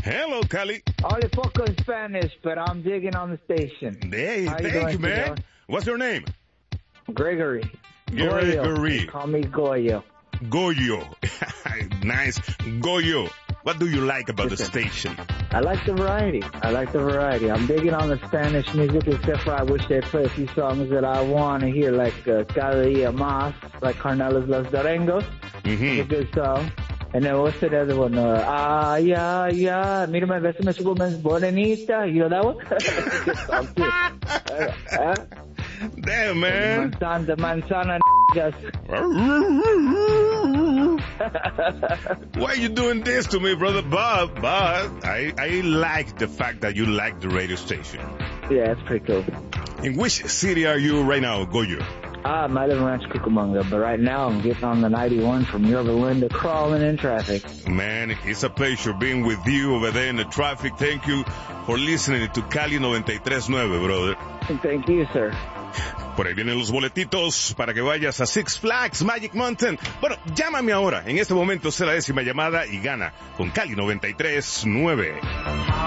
Hello, Cali. Only poco in Spanish, but I'm digging on the station. Hey, thank you, man. Today? What's your name? Gregory. Gregory. Call me Goyo. Goyo. Nice. Goyo. What do you like about the station? I like the variety. I'm digging on the Spanish music, except for I wish they'd play a few songs that I want to hear, like Cada Dia Más, like Carnelas Los Dorengos. It's a good song. And then what's that other one? Yeah, mírame, bésame, su woman's bonita. You know that one? Good song, too. Damn, man. Manzana Why are you doing this to me, brother? But I like the fact that you like the radio station. Yeah, it's pretty cool. In which city are you right now, Goyo? I live in Rancho Cucamonga, but right now I'm getting on the 91 from Yorba Linda, crawling in traffic. Man, it's a pleasure being with you over there in the traffic. Thank you for listening to Cali 93.9, brother. Thank you, sir. Por ahí vienen los boletitos para que vayas a Six Flags Magic Mountain. Bueno, llámame ahora. En este momento es la 10ª llamada y gana con Cali 93.9.